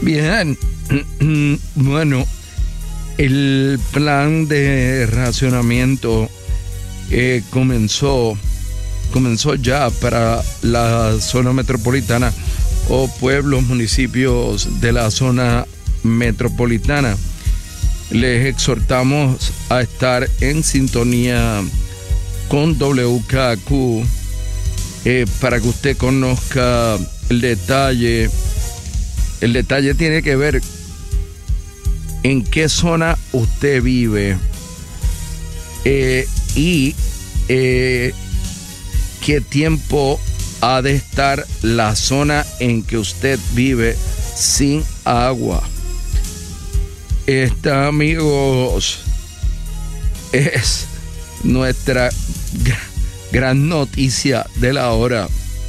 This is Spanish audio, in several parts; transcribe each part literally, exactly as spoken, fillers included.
Bien, bueno, el plan de racionamiento eh, comenzó, comenzó ya para la zona metropolitana o pueblos, municipios de la zona metropolitana. Les exhortamos a estar en sintonía con W K Q eh, para que usted conozca el detalle. El detalle tiene que ver en qué zona usted vive eh, y eh, qué tiempo ha de estar la zona en que usted vive sin agua. Esta, amigos, es nuestra gran noticia de la hora.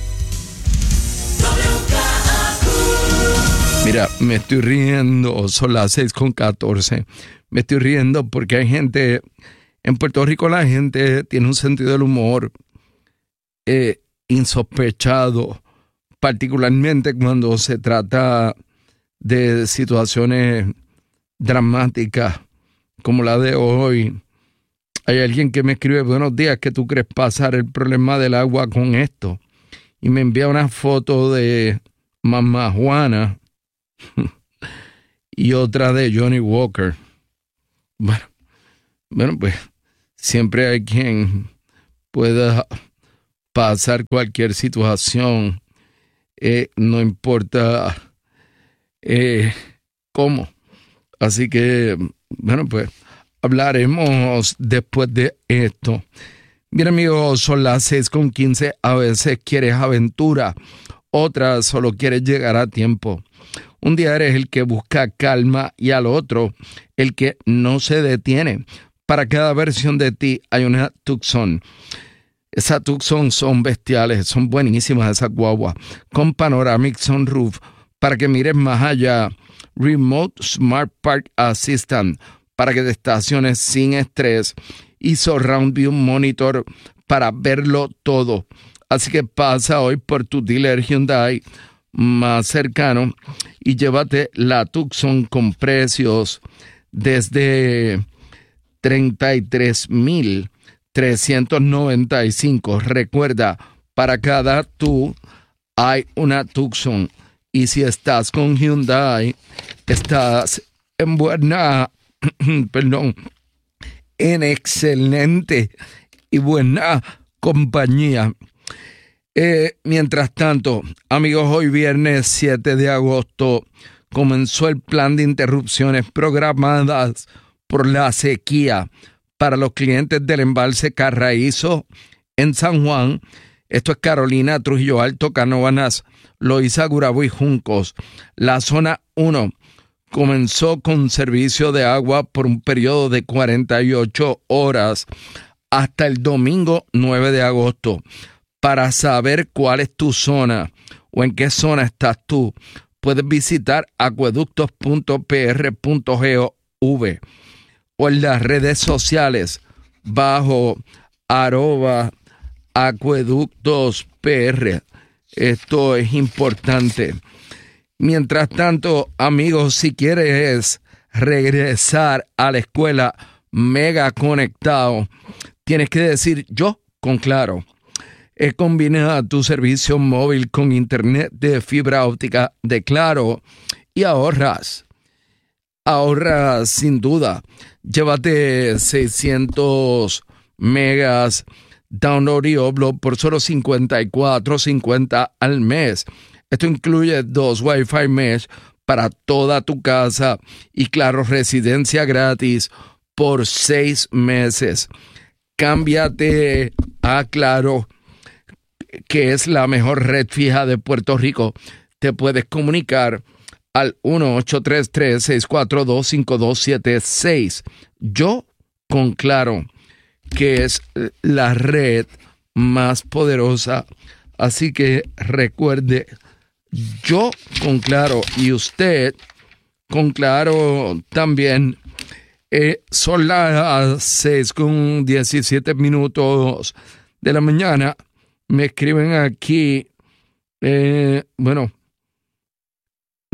Mira, me estoy riendo, son las seis con catorce. Me estoy riendo porque hay gente, en Puerto Rico la gente tiene un sentido del humor eh, insospechado, particularmente cuando se trata de situaciones dramáticas como la de hoy. Hay alguien que me escribe: buenos días, ¿qué tú crees pasar el problema del agua con esto? Y me envía una foto de Mamá Juana y otra de Johnny Walker. Bueno, bueno, pues siempre hay quien pueda pasar cualquier situación, eh, no importa eh, cómo. Así que, bueno, pues hablaremos después de esto. Bien, amigos, son las seis con quince. A veces quieres aventura, otras solo quieres llegar a tiempo. Un día eres el que busca calma y al otro el que no se detiene. Para cada versión de ti hay una Tucson. Esas Tucson son bestiales, son buenísimas esas guaguas. Con Panoramic Sunroof para que mires más allá. Remote Smart Park Assistant para que te estaciones sin estrés. Y Surround View Monitor para verlo todo. Así que pasa hoy por tu dealer Hyundai más cercano y llévate la Tucson con precios desde treinta y tres mil trescientos noventa y cinco. Recuerda, para cada tú hay una Tucson. Y si estás con Hyundai, estás en buena, perdón, en excelente y buena compañía. Eh, mientras tanto, amigos, hoy viernes siete de agosto comenzó el plan de interrupciones programadas por la sequía para los clientes del embalse Carraízo en San Juan. Esto es Carolina, Trujillo Alto, Canóvanas, Loíza, Gurabo y Juncos. La zona uno comenzó con servicio de agua por un periodo de cuarenta y ocho horas hasta el domingo nueve de agosto. Para saber cuál es tu zona o en qué zona estás tú, puedes visitar acueductos punto p r punto gov o en las redes sociales bajo arroba acueductos P R. Esto es importante. Mientras tanto, amigos, si quieres regresar a la escuela mega conectado, tienes que decir yo con Claro. Eh, combina tu servicio móvil con internet de fibra óptica de Claro y ahorras. Ahorras sin duda. Llévate seiscientos megas download y upload por solo cincuenta y cuatro cincuenta al mes. Esto incluye dos Wi-Fi mesh para toda tu casa y Claro Residencia gratis por seis meses. Cámbiate a Claro, que es la mejor red fija de Puerto Rico. Te puedes comunicar al uno ocho tres tres, seis cuatro dos, cinco dos siete seis. Yo con Claro, que es la red más poderosa. Así que recuerde, yo con Claro y usted con Claro también. Eh, son las seis con diecisiete minutos de la mañana. Me escriben aquí, eh, bueno,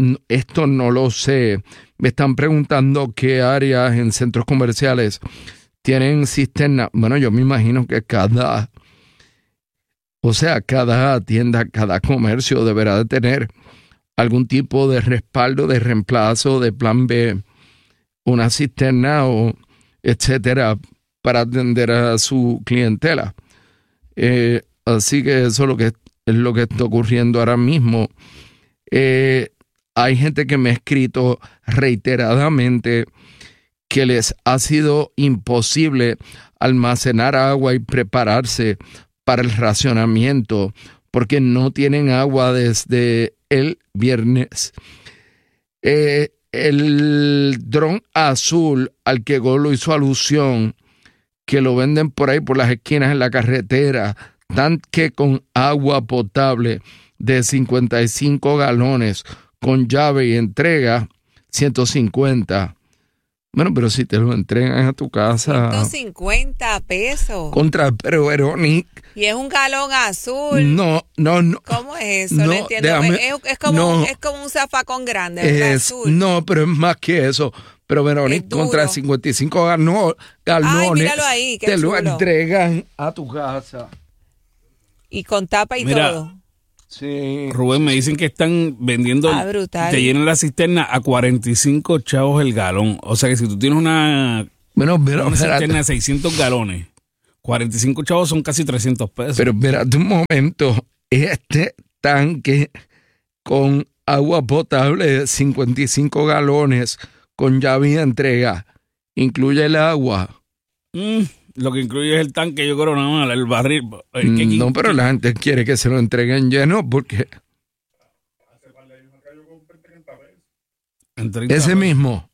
esto no lo sé. Me están preguntando qué áreas en centros comerciales tienen cisterna. Bueno, yo me imagino que cada, o sea, cada tienda, cada comercio deberá de tener algún tipo de respaldo, de reemplazo, de plan B, una cisterna o etcétera, para atender a su clientela. Eh, así que eso es lo que, es lo que está ocurriendo ahora mismo. Eh, hay gente que me ha escrito reiteradamente que les ha sido imposible almacenar agua y prepararse para el racionamiento porque no tienen agua desde el viernes. Eh, el dron azul al que Golo hizo alusión, que lo venden por ahí por las esquinas en la carretera, tanque con agua potable de cincuenta y cinco galones con llave y entrega ciento cincuenta. Bueno, pero si te lo entregan a tu casa. ciento cincuenta pesos. Contra, pero Verónica. Y es un galón azul. No, no, no. ¿Cómo es eso? No, no entiendo. Déjame, es, es, como, no, es como un zafacón grande, es, azul. No, pero es más que eso. Pero Verónica, contra cincuenta y cinco galones, Ay, míralo ahí, qué te chulo. lo entregan a tu casa. Y con tapa y Mira, todo. Sí. Rubén, me dicen que están vendiendo, ah, brutal. te llenan la cisterna a cuarenta y cinco chavos el galón. O sea que si tú tienes una, bueno, pero, una espérate. cisterna de seiscientos galones, cuarenta y cinco chavos son casi trescientos pesos. Pero espérate un momento, este tanque con agua potable de cincuenta y cinco galones con llave y entrega, ¿incluye el agua? Mm. Lo que incluye es el tanque, yo creo, nada más, el barril. El que, no, pero la gente quiere que se lo entreguen lleno porque... Ese mismo.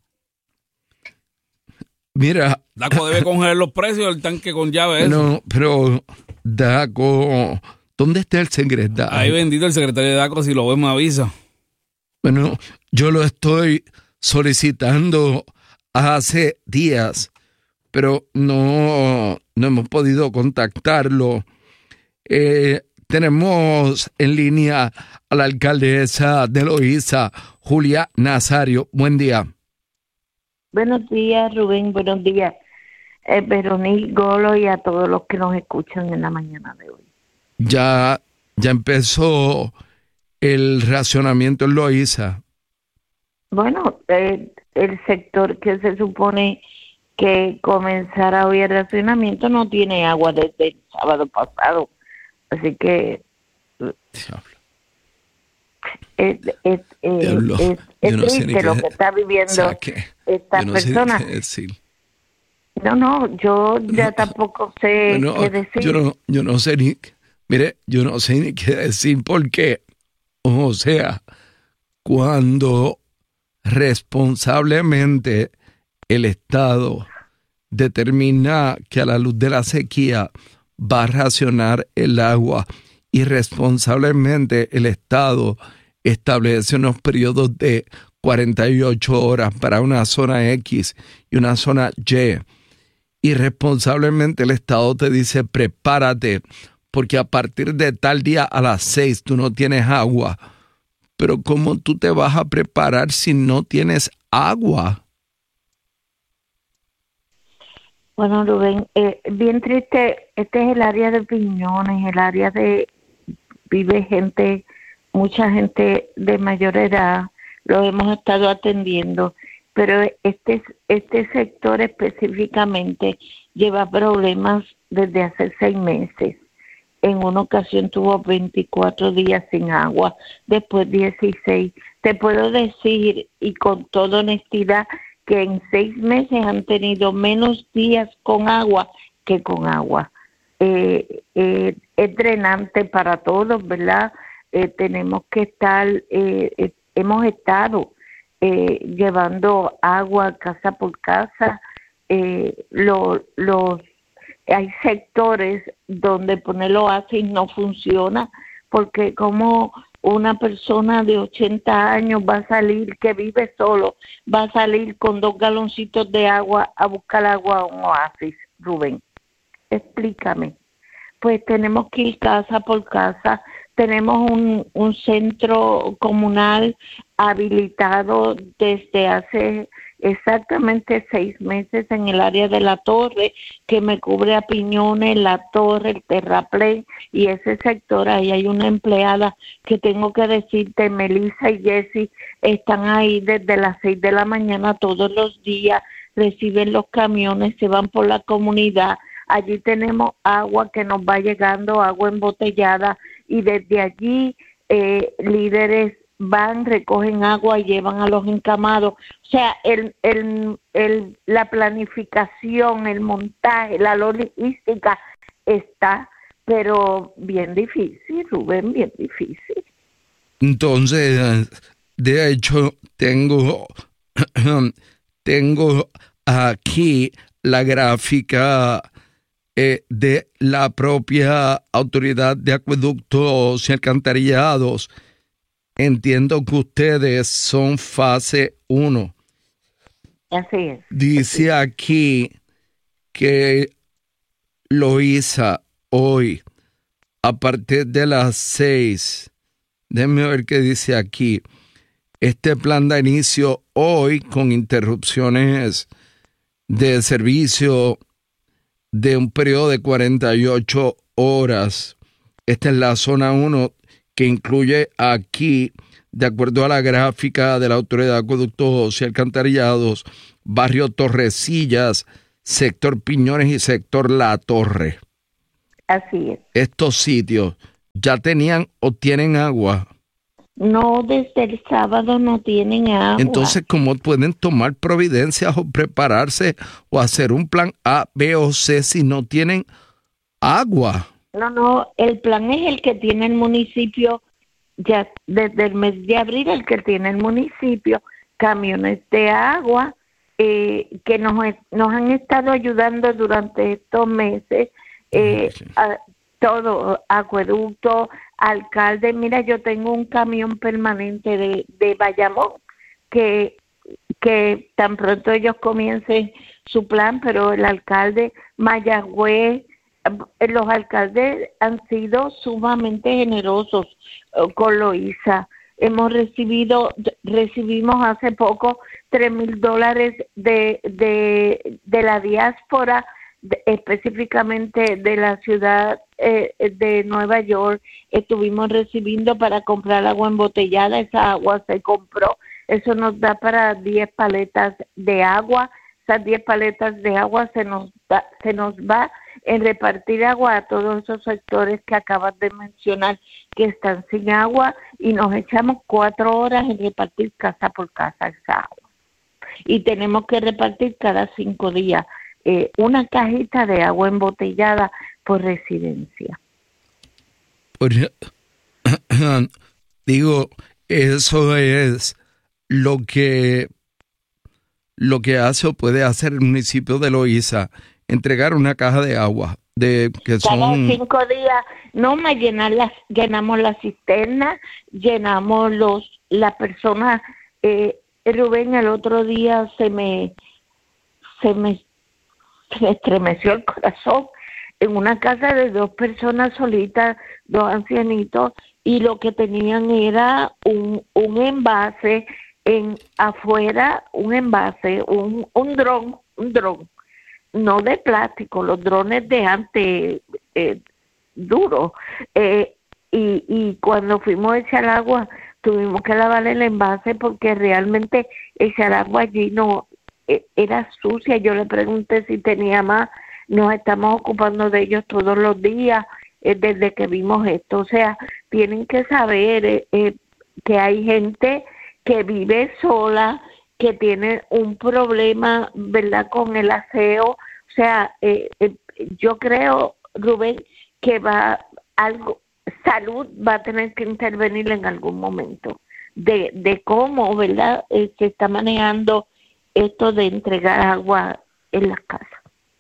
Mira... Daco debe congelar los precios del tanque con llave. No, pero Daco... ¿Dónde está el secretario? Ahí bendito el secretario de Daco, si lo ves me avisa. Bueno, yo lo estoy solicitando hace días, pero no, no hemos podido contactarlo. Eh, tenemos en línea a la alcaldesa de Loíza, Julia Nazario. Buen día. Buenos días, Rubén. Buenos días, eh, Verónica, Golo y a todos los que nos escuchan en la mañana de hoy. Ya, ya empezó el racionamiento en Loíza. Bueno, eh, el sector que se supone que comenzará hoy el racionamiento no tiene agua desde el sábado pasado, así que es, es, es, es, es no triste qué, lo que está viviendo saque. esta no persona. No, no, yo ya no, tampoco sé bueno, qué decir. Yo no, yo no sé ni, mire, yo no sé ni qué decir porque, o sea, cuando responsablemente el Estado determina que a la luz de la sequía va a racionar el agua y responsablemente el Estado establece unos periodos de cuarenta y ocho horas para una zona X y una zona Y. Y responsablemente el Estado te dice prepárate porque a partir de tal día a las seis tú no tienes agua. Pero ¿cómo tú te vas a preparar si no tienes agua? Bueno, Rubén, eh, bien triste, este es el área de Piñones, el área de, vive gente, mucha gente de mayor edad, lo hemos estado atendiendo, pero este, este sector específicamente lleva problemas desde hace seis meses. En una ocasión tuvo veinticuatro días sin agua, después dieciséis. Te puedo decir, y con toda honestidad, que en seis meses han tenido menos días con agua que con agua. Eh, eh, es drenante para todos, ¿verdad? Eh, tenemos que estar, eh, eh, hemos estado eh, llevando agua casa por casa. Eh, lo, los Hay sectores donde poner oasis no funciona, porque como una persona de ochenta años va a salir, que vive solo, va a salir con dos galoncitos de agua a buscar agua a un oasis, Rubén. Explícame. Pues tenemos que ir casa por casa tenemos un, un centro comunal habilitado desde hace exactamente seis meses en el área de La Torre, que me cubre a Piñones, La Torre, el Terraplén y ese sector. Ahí hay una empleada que tengo que decirte, Melissa y Jessie, están ahí desde las seis de la mañana todos los días, reciben los camiones, se van por la comunidad. Allí tenemos agua que nos va llegando, agua embotellada, y desde allí eh, líderes van, recogen agua y llevan a los encamados. O sea, el, el, el, la planificación, el montaje, la logística está, pero bien difícil, Rubén, bien difícil. Entonces, de hecho, tengo, tengo aquí la gráfica eh, de la propia Autoridad de Acueductos y Alcantarillados. Entiendo que ustedes son fase uno. Así es. Dice aquí que Loíza hoy, a partir de las seis, déjenme ver qué dice aquí. Este plan da inicio hoy con interrupciones de servicio de un periodo de cuarenta y ocho horas. Esta es la zona uno, que incluye aquí, de acuerdo a la gráfica de la Autoridad de Acueductos y Alcantarillados, barrio Torrecillas, sector Piñones y sector La Torre. Así es. Estos sitios ya tenían o tienen agua. No, desde el sábado no tienen agua. Entonces, ¿cómo pueden tomar providencias o prepararse o hacer un plan A, B o C si no tienen agua? No, no, el plan es el que tiene el municipio ya desde el mes de abril, el que tiene el municipio, camiones de agua eh, que nos, nos han estado ayudando durante estos meses, eh, a, todo, acueducto, alcalde. Mira, yo tengo un camión permanente de, de Bayamón que, que tan pronto ellos comiencen su plan, pero el alcalde, Mayagüez, los alcaldes han sido sumamente generosos uh, con Loíza. Hemos recibido, recibimos hace poco tres mil dólares de, de, de la diáspora, de, específicamente de la ciudad eh, de Nueva York. Estuvimos recibiendo para comprar agua embotellada. Esa agua se compró. Eso nos da para diez paletas de agua. Esas diez paletas de agua se nos da, se nos va en repartir agua a todos esos sectores que acabas de mencionar que están sin agua, y nos echamos cuatro horas en repartir casa por casa esa agua. Y tenemos que repartir cada cinco días eh, una cajita de agua embotellada por residencia. Por, digo, eso es lo que lo que hace o puede hacer el municipio de Loíza, entregar una caja de agua de que son cada cinco días. No, más llenar las, llenamos la cisterna, llenamos los la persona. eh, Rubén, el otro día se me se me, se me estremeció el corazón en una casa de dos personas solitas, dos ancianitos, y lo que tenían era un un envase en afuera, un envase, un un dron, un dron. No de plástico, los drones de antes, eh, duros. Eh, y, y cuando fuimos a echar agua, tuvimos que lavar el envase porque realmente echar agua allí no eh, era sucia. Yo le pregunté si tenía más. Nos estamos ocupando de ellos todos los días eh, desde que vimos esto. O sea, tienen que saber eh, eh, que hay gente que vive sola, que tiene un problema, ¿verdad?, con el aseo. O sea, eh, eh, yo creo, Rubén, que va algo, salud va a tener que intervenir en algún momento de, de cómo, ¿verdad?, eh, se está manejando esto de entregar agua en las casas.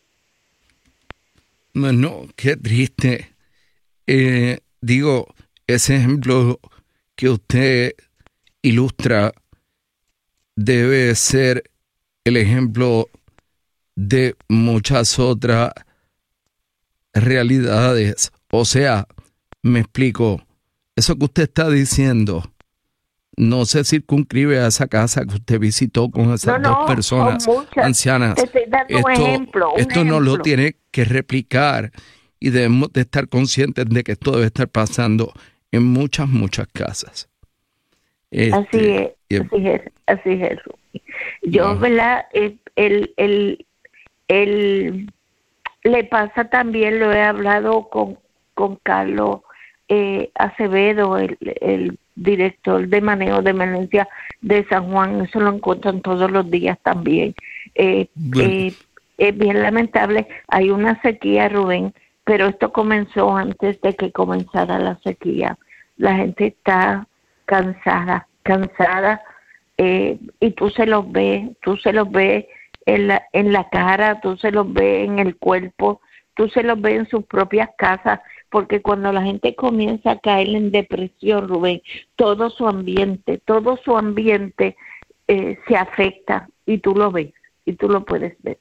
Bueno, qué triste. Eh, digo, ese ejemplo que usted ilustra debe ser el ejemplo de muchas otras realidades. O sea, me explico, eso que usted está diciendo no se circunscribe a esa casa que usted visitó con esas no, dos no, personas muchas. ancianas. Te estoy dando esto un ejemplo, un esto no ejemplo. lo tiene que replicar y debemos de estar conscientes de que esto debe estar pasando en muchas, muchas casas. Este, así es, y, así es, así es. Yo, no. ¿verdad? El, el, el, el, le pasa también, lo he hablado con, con Carlos eh, Acevedo, el, el director de manejo de emergencia de San Juan, eso lo encuentran todos los días también. Eh, Bueno. eh, es bien lamentable, hay una sequía, Rubén, pero esto comenzó antes de que comenzara la sequía. La gente está cansada, cansada, eh, y tú se los ves, tú se los ves en la, en la cara, tú se los ves en el cuerpo, tú se los ves en sus propias casas, porque cuando la gente comienza a caer en depresión, Rubén, todo su ambiente, todo su ambiente eh, se afecta, y tú lo ves, y tú lo puedes ver.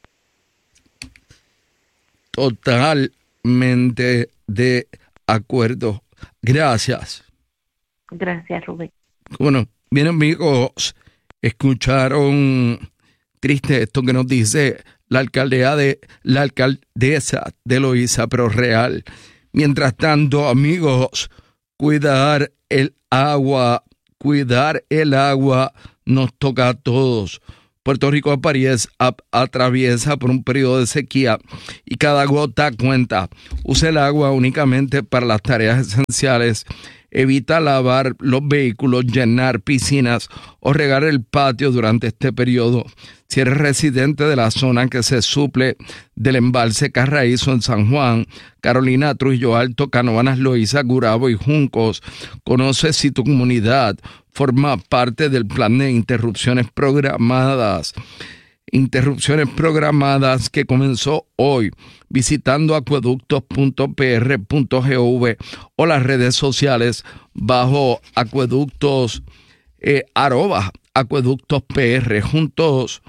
Totalmente de acuerdo. Gracias. Gracias, Rubén. Bueno, bien amigos, escucharon triste esto que nos dice la alcaldesa de la alcaldesa de Loíza, pero real. Mientras tanto, amigos, cuidar el agua, cuidar el agua nos toca a todos. Puerto Rico atraviesa por un periodo de sequía y cada gota cuenta. Use el agua únicamente para las tareas esenciales. Evita lavar los vehículos, llenar piscinas o regar el patio durante este periodo. Si eres residente de la zona que se suple del embalse Carraízo en San Juan, Carolina, Trujillo Alto, Canóvanas, Loíza, Gurabo y Juncos, conoce si tu comunidad forma parte del plan de interrupciones programadas. Interrupciones programadas que comenzó hoy visitando acueductos punto p r punto gov o las redes sociales bajo acueductos eh, arroba acueductos pr. Juntos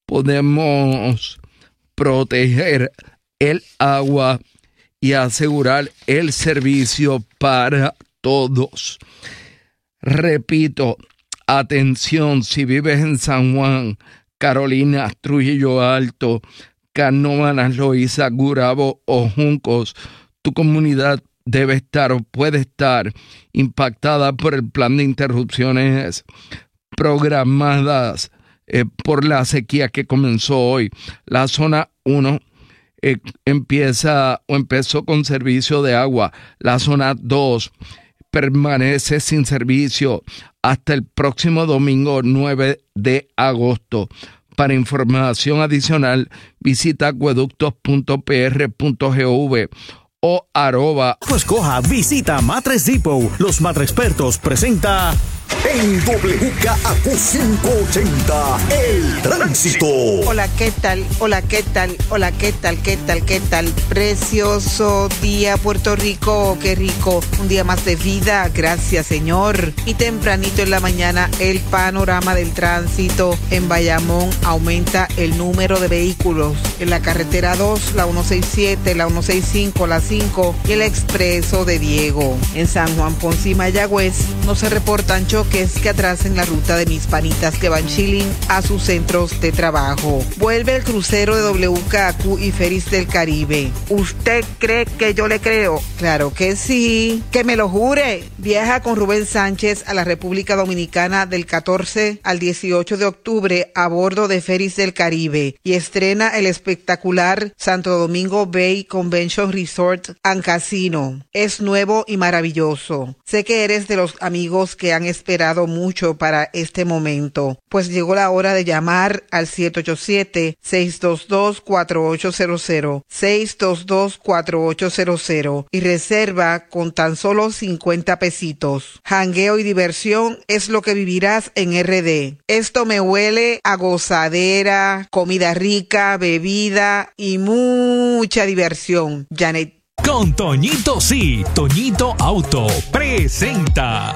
podemos proteger el agua y asegurar el servicio para todos. Repito, atención, si vives en San Juan, Carolina, Trujillo Alto, Canóvanas, Loíza, Gurabo o Juncos, tu comunidad debe estar o puede estar impactada por el plan de interrupciones programadas eh, por la sequía que comenzó hoy. La zona uno eh, empieza o empezó con servicio de agua. La zona dos permanece sin servicio hasta el próximo domingo nueve de agosto. Para información adicional, visita acueductos punto p r punto gov o arroba. Pues coja, visita Matres Depot. Los Matrexpertos presenta en W K A Q quinientos ochenta, el tránsito. Hola, ¿qué tal? Hola, ¿qué tal? Hola, ¿qué tal? ¿Qué tal? ¿Qué tal? Precioso día, Puerto Rico. Qué rico. Un día más de vida. Gracias, Señor. Y tempranito en la mañana, el panorama del tránsito en Bayamón aumenta el número de vehículos. En la carretera dos, la ciento sesenta y siete, la ciento sesenta y cinco, la cinco y el expreso de Diego. En San Juan, Ponce y Mayagüez no se reportan choques que atrasen la ruta de mis panitas que van chilling a sus centros de trabajo. Vuelve el crucero de W K A Q y Ferries del Caribe. ¿Usted cree que yo le creo? Claro que sí, que me lo jure. Viaja con Rubén Sánchez a la República Dominicana del catorce al dieciocho de octubre a bordo de Ferries del Caribe y estrena el espectacular Santo Domingo Bay Convention Resort and Casino. Es nuevo y maravilloso. Sé que eres de los amigos que han esperado mucho para este momento, pues llegó la hora de llamar al siete ocho siete, seis dos dos, cuatro ocho cero cero, seis dos dos, cuatro ocho cero cero y reserva con tan solo cincuenta pesitos. Jangueo y diversión es lo que vivirás en R D. Esto me huele a gozadera, comida rica, bebida y mucha diversión. Janet. Con Toñito sí, Toñito Auto presenta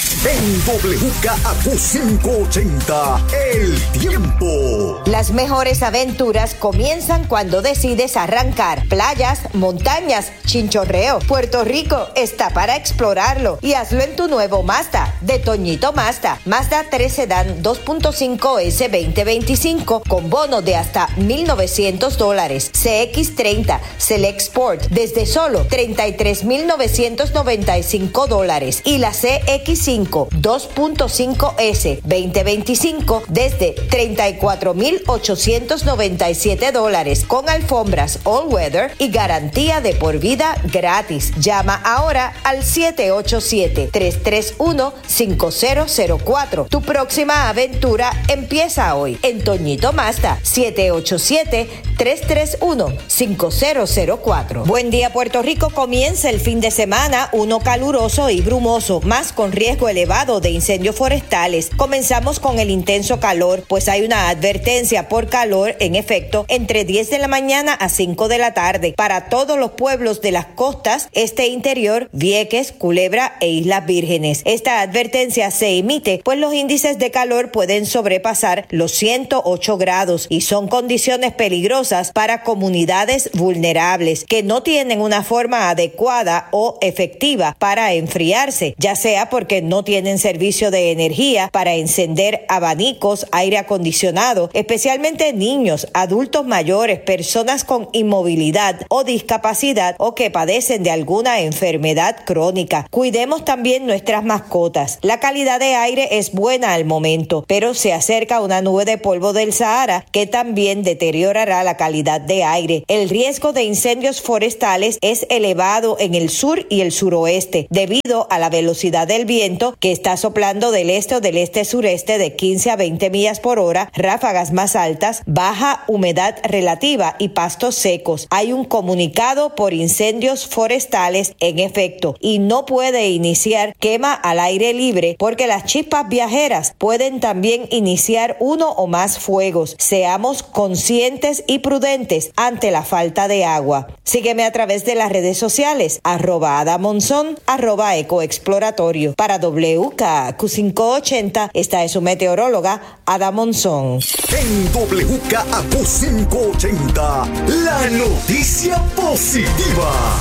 En W K A Q quinientos ochenta, el tiempo. Las mejores aventuras comienzan cuando decides arrancar. Playas, montañas, chinchorreo. Puerto Rico está para explorarlo y hazlo en tu nuevo Mazda de Toñito Mazda. Mazda tres Sedan dos punto cinco S veinte veinticinco con bono de hasta mil novecientos dólares. C X treinta Select Sport desde solo treinta y tres mil novecientos noventa y cinco dólares y la C X cinco dos punto cinco S veinte veinticinco desde treinta y cuatro mil ochocientos noventa y siete dólares con alfombras all weather y garantía de por vida gratis. Llama ahora al siete ocho siete, tres tres uno, cinco cero cero cuatro. Tu próxima aventura empieza hoy en Toñito Mazda. Siete ocho siete, tres tres uno, cinco cero cero cuatro. Buen día, Puerto Rico. Comienza el fin de semana, uno caluroso y brumoso, más con riesgo elevado de incendios forestales. Comenzamos con el intenso calor, pues hay una advertencia por calor en efecto entre diez de la mañana a cinco de la tarde para todos los pueblos de las costas, este interior, Vieques, Culebra e Islas Vírgenes. Esta advertencia se emite pues los índices de calor pueden sobrepasar los ciento ocho grados y son condiciones peligrosas para comunidades vulnerables que no tienen una forma adecuada o efectiva para enfriarse, ya sea porque no tienen servicio de energía para encender abanicos, aire acondicionado, especialmente niños, adultos mayores, personas con inmovilidad o discapacidad o que padecen de alguna enfermedad crónica. Cuidemos también nuestras mascotas. La calidad de aire es buena al momento, pero se acerca una nube de polvo del Sahara que también deteriorará la calidad de aire. El riesgo de incendios forestales es elevado en el sur y el suroeste debido a la velocidad del viento que está soplando del este o del este-sureste de quince a veinte millas por hora, ráfagas más altas, baja humedad relativa y pastos secos. Hay un comunicado por incendios forestales en efecto y no puede iniciar quema al aire libre porque las chispas viajeras pueden también iniciar uno o más fuegos. Seamos conscientes y prudentes ante la falta de agua. Sígueme a través de las redes sociales, arroba adamonzón, arroba ecoexploratorio. Para W K A Q quinientos ochenta, esta es su meteoróloga, Ada Monzón. En W K A Q quinientos ochenta, la noticia positiva.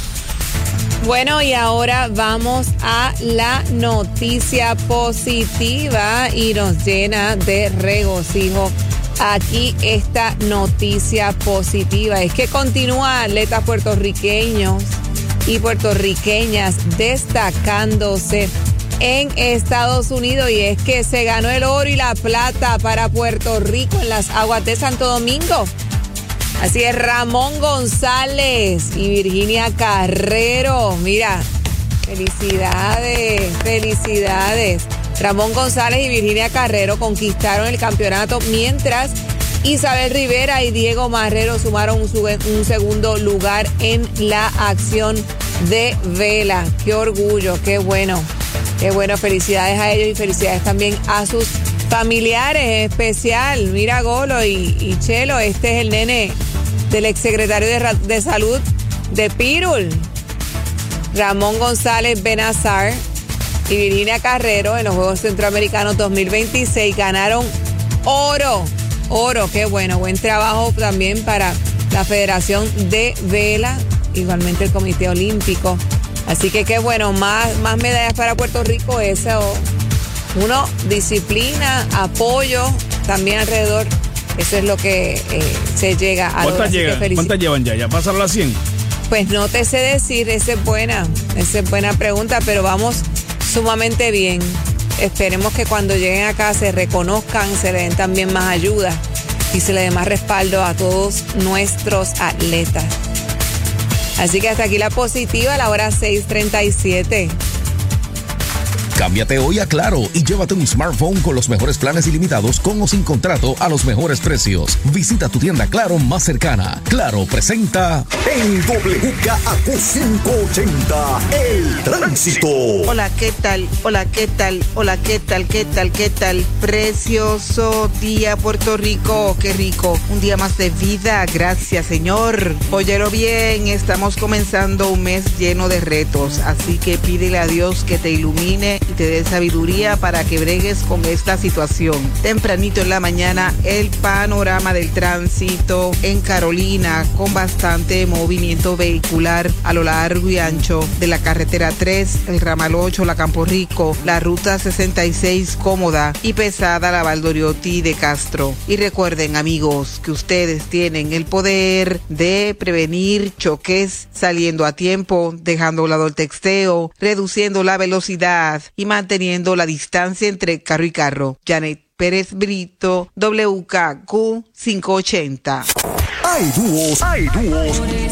Bueno, y ahora vamos a la noticia positiva y nos llena de regocijo. Aquí esta noticia positiva es que continúan atletas puertorriqueños y puertorriqueñas destacándose en Estados Unidos y es que se ganó el oro y la plata para Puerto Rico en las aguas de Santo Domingo. Así es, Ramón González y Virginia Carrero. Mira, felicidades, felicidades. Ramón González y Virginia Carrero conquistaron el campeonato mientras Isabel Rivera y Diego Marrero sumaron un, un segundo lugar en la acción de vela. Qué orgullo, qué bueno, qué bueno. Felicidades a ellos y felicidades también a sus familiares en especial. Mira, Golo y, y Chelo, este es el nene del exsecretario de, de Salud de Pirul, Ramón González Benazar y Virginia Carrero en los Juegos Centroamericanos dos mil veintiséis ganaron oro, oro, qué bueno, buen trabajo también para la Federación de Vela, igualmente el Comité Olímpico, así que qué bueno, más, más medallas para Puerto Rico, eso, uno, disciplina, apoyo, también alrededor, eso es lo que eh, se llega a ¿Cuántas, llega, ¿Cuántas llevan ya? ¿Ya pasaron las cien? Pues no te sé decir, esa es buena, esa es buena pregunta, pero vamos sumamente bien. Esperemos que cuando lleguen acá se reconozcan, se le den también más ayuda y se le dé más respaldo a todos nuestros atletas. Así que hasta aquí la positiva a la hora seis treinta y siete. Cámbiate hoy a Claro y llévate un smartphone con los mejores planes ilimitados con o sin contrato a los mejores precios. Visita tu tienda Claro más cercana. Claro presenta en W K A Q quinientos ochenta, el tránsito. Hola, ¿qué tal? Hola, ¿qué tal? Hola, ¿qué tal? ¿Qué tal? ¿Qué tal? Precioso día, Puerto Rico. Qué rico. Un día más de vida. Gracias, Señor. Óyelo bien, estamos comenzando un mes lleno de retos, así que pídele a Dios que te ilumine y te dé sabiduría para que bregues con esta situación. Tempranito en la mañana, el panorama del tránsito en Carolina con bastante movimiento vehicular a lo largo y ancho de la carretera tres, el ramal ocho, la Campo Rico, la ruta sesenta y seis cómoda y pesada, la Valdoriotti de Castro. Y recuerden, amigos, que ustedes tienen el poder de prevenir choques saliendo a tiempo, dejando a un lado el texteo, reduciendo la velocidad y manteniendo la distancia entre carro y carro. Janet Pérez Brito, W K Q quinientos ochenta. Hay dúos, hay dúos